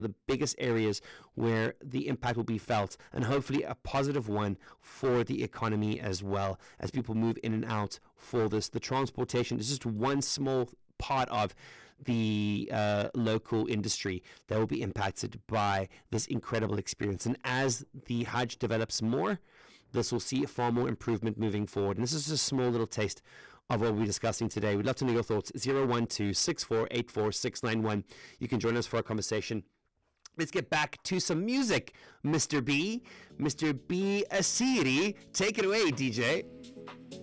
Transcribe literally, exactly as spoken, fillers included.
the biggest areas where the impact will be felt, and hopefully a positive one for the economy as well as people move in and out for this. The transportation is just one small part of the uh, local industry that will be impacted by this incredible experience. And as the Hajj develops more, this will see far more improvement moving forward. And this is just a small little taste of what we're discussing today. We'd love to know your thoughts. zero one two, six four eight four, six nine one. You can join us for our conversation. Let's get back to some music, Mister B. Mister B Asiri. Take it away, D J.